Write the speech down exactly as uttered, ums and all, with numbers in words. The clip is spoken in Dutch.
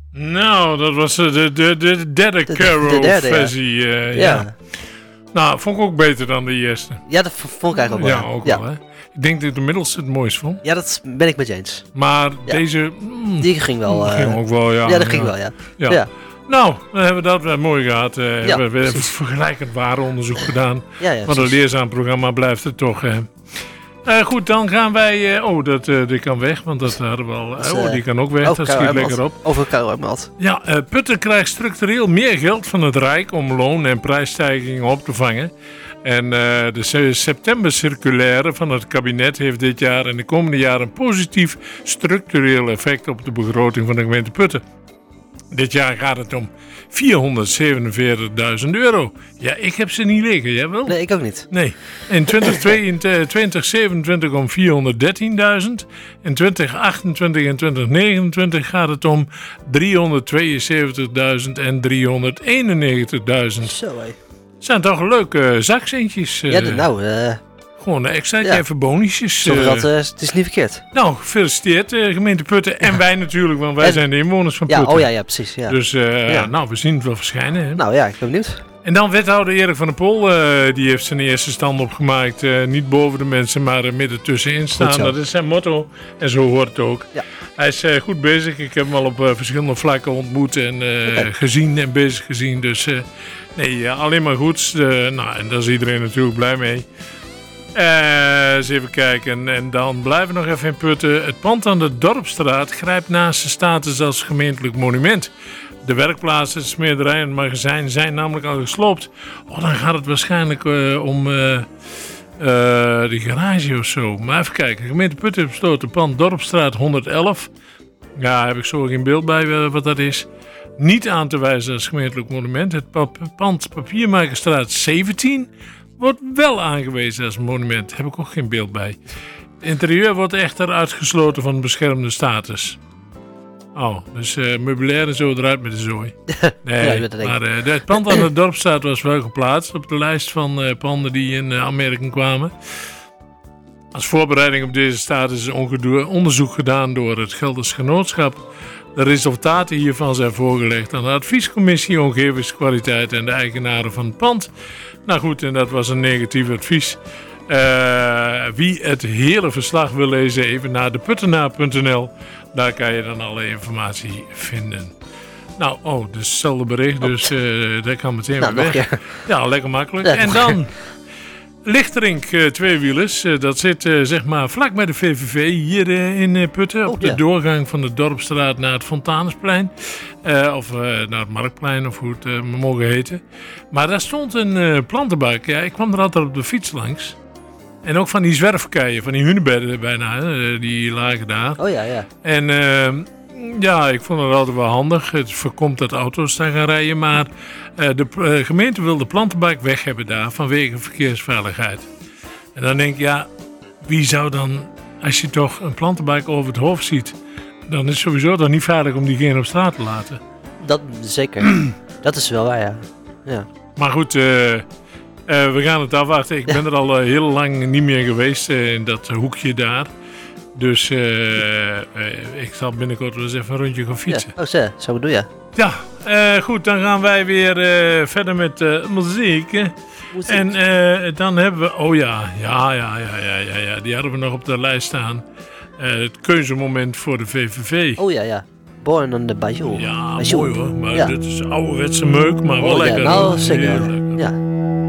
Nou, dat was de, de, de, de derde Carol-versie. Uh, ja. ja. Nou, vond ik ook beter dan de eerste. Ja, dat vond ik eigenlijk ook wel. Ja, ook ja. wel, hè. Ik denk dat ik de middelste het mooist vond. Ja, dat ben ik met je eens. Maar ja. deze... Mm, die ging wel... Uh, ging ook wel, ja. Ja, dat ging ja. wel, ja. ja. ja. Nou, dan hebben we dat weer mooi gehad. Uh, ja, we hebben het vergelijkend warenonderzoek gedaan. Ja, ja, maar een leerzaam programma blijft het toch. Uh. Uh, goed, dan gaan wij... Uh, oh, dat, uh, die kan weg, want dat hadden we al... Uh, oh, die kan ook weg, dat schiet lekker op. Over Karel-Mat. Ja, uh, Putten krijgt structureel meer geld van het Rijk om loon- en prijsstijgingen op te vangen. En uh, de september-circulaire van het kabinet heeft dit jaar en de komende jaren een positief structureel effect op de begroting van de gemeente Putten. Dit jaar gaat het om vierhonderdzevenenveertigduizend euro. Ja, ik heb ze niet liggen, jij wel? Nee, ik ook niet. Nee. In twintig zevenentwintig om vierhonderddertienduizend. In twintig achtentwintig en twintig negenentwintig gaat het om driehonderdtweeënzeventigduizend en driehonderdeenennegentigduizend. Zo hé. Zijn toch leuke zakcentjes? Uh, ja, nou... Uh... Gewoon extra, ja. Even bonusjes. Uh, dat, uh, het is niet verkeerd. Nou, gefeliciteerd uh, gemeente Putten. En wij natuurlijk, want wij en, zijn de inwoners van Putten. Ja, oh ja, ja precies. Ja. Dus uh, ja. nou, we zien het wel verschijnen. Hè? Nou ja, ik ben benieuwd. En dan wethouder Erik van der Pol, uh, die heeft zijn eerste stand opgemaakt. Uh, niet boven de mensen, maar uh, midden tussenin staan. Dat is zijn motto en zo hoort het ook. Ja. Hij is uh, goed bezig. Ik heb hem al op uh, verschillende vlakken ontmoet en uh, okay. gezien en bezig gezien. Dus uh, nee, uh, alleen maar goed. Uh, nou, en daar is iedereen natuurlijk blij mee. Uh, eens even kijken. En dan blijven we nog even in Putten. Het pand aan de Dorpstraat grijpt naast zijn status als gemeentelijk monument. De werkplaatsen, de smederij en het magazijn zijn namelijk al gesloopt. Oh, dan gaat het waarschijnlijk uh, om uh, uh, de garage of zo. Maar even kijken. Gemeente Putten heeft besloten het pand Dorpstraat honderdelf. Ja, heb ik zo geen beeld bij uh, wat dat is. Niet aan te wijzen als gemeentelijk monument. Het pap- pand Papiermakerstraat zeventien... wordt wel aangewezen als monument. Daar heb ik ook geen beeld bij. Het interieur wordt echter uitgesloten van beschermde status. Oh, dus uh, meubilair en zo eruit met de zooi. Nee, ja, maar uh, het pand aan de Dorpstraat was wel geplaatst op de lijst van uh, panden die in uh, Amerika kwamen. Als voorbereiding op deze status is een onderzoek gedaan door het Gelders Genootschap. De resultaten hiervan zijn voorgelegd aan de adviescommissie Omgevingskwaliteit en de eigenaren van het pand. Nou goed, en dat was een negatief advies. Uh, wie het hele verslag wil lezen, even naar de puttenaar punt n l. Daar kan je dan alle informatie vinden. Nou, oh, dus hetzelfde bericht, dus uh, dat kan meteen nou, weer weg. Ja. ja, lekker makkelijk. Ja, en dan Lichterink uh, Tweewielers. Uh, dat zit uh, zeg maar vlak bij de V V V hier uh, in uh, Putten. Oh, op de ja. doorgang van de Dorpstraat naar het Fontanesplein. Uh, of uh, naar het Marktplein, of hoe het uh, mogen heten. Maar daar stond een uh, plantenbak. Ja, ik kwam er altijd op de fiets langs. En ook van die zwerfkeien, van die hunebedden bijna, uh, die lagen daar. Oh ja, ja. En uh, ja, ik vond het altijd wel handig. Het voorkomt dat auto's daar gaan rijden. Maar uh, de uh, gemeente wil de plantenbak weg hebben daar vanwege verkeersveiligheid. En dan denk ik, ja, wie zou dan, als je toch een plantenbak over het hoofd ziet, dan is het sowieso toch niet veilig om diegene op straat te laten. Dat zeker. Dat is wel waar, ja. ja. Maar goed, uh, uh, we gaan het afwachten. Ik ja. ben er al uh, heel lang niet meer geweest uh, in dat uh, hoekje daar. Dus uh, uh, ik zal binnenkort wel eens even een rondje gaan fietsen. Ja. Oh, zo, zo bedoel je. Ja, uh, goed, dan gaan wij weer uh, verder met uh, muziek. muziek. En uh, dan hebben we, oh ja, ja, ja, ja, ja, ja, ja, die hadden we nog op de lijst staan. Uh, het keuzemoment voor de V V V. Oh ja, ja. Born on the Bayou. Ja, Bayou. mooi hoor, maar ja. dit is ouderwetse meuk, maar wel oh, lekker. Ja, nou, zeker. Ja.